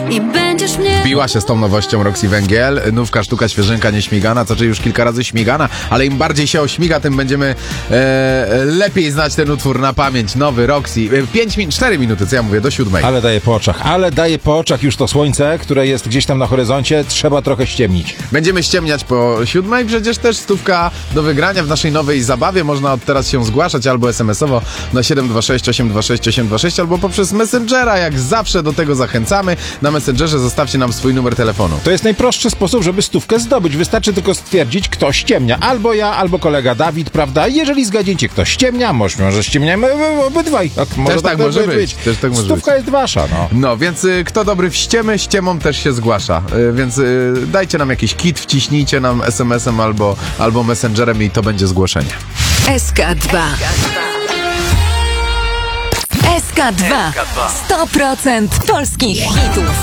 i będziesz mnie... Biła się z tą nowością Roxy Węgiel, nówka, sztuka, świeżynka, nieśmigana, co czyli już kilka razy śmigana, ale im bardziej się ośmiga, tym będziemy lepiej znać ten utwór na pamięć. Nowy Roxy, 4 minuty, co ja mówię, do 7. Ale daje po oczach już to słońce, które jest gdzieś tam na horyzoncie, trzeba trochę ściemnić. Będziemy ściemniać po 7, przecież też stówka do wygrania w naszej nowej zabawie. Można od teraz się zgłaszać albo SMS-owo na 726 826 826 albo poprzez Messengera, jak zawsze do tego zachęcamy. Na Messengerze zostawcie nam swój numer telefonu. To jest najprostszy sposób, żeby stówkę zdobyć. Wystarczy tylko stwierdzić, kto ściemnia. Albo ja, albo kolega Dawid, prawda? Jeżeli zgadziecie, kto ściemnia, może ściemniamy obydwaj. Też tak może być. Stówka jest wasza, no. No, więc kto dobry w ściemy, ściemą też się zgłasza. Więc dajcie nam jakiś kit, wciśnijcie nam SMS-em albo Messengerem i to będzie zgłoszenie. SK2 SK2 100% polskich hitów.